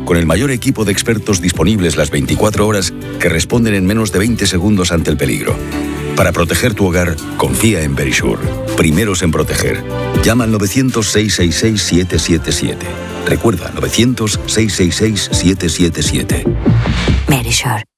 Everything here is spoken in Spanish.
con el mayor equipo de expertos disponibles las 24 horas que responden en menos de 20 segundos ante el peligro. Para proteger tu hogar, confía en Verisure. Primeros en proteger. Llama al 900-666-777. Recuerda, 900-666-777. Verisure.